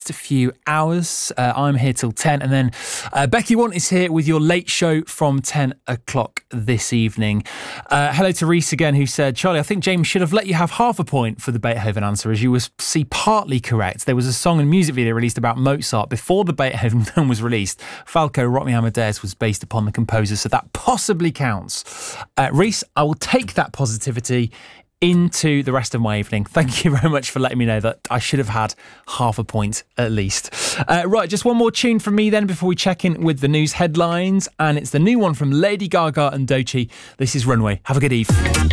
next few hours. I'm here till 10, and then Becky Want is here with your late show from 10 o'clock this evening. Hello to Reese again, who said, Charlie, I think James should have let you have half a point for the Beethoven answer, as you were partly correct. There was a song and music video released about Mozart before the Beethoven film was released. Falco, Rock Me Amadeus was based upon the composer, so that possibly counts. Reese, I will take that positivity into the rest of my evening. Thank you very much for letting me know that I should have had half a point at least. Right, just one more tune from me then before we check in with the news headlines, and it's the new one from Lady Gaga and Doechii. This is Runway. Have a good eve.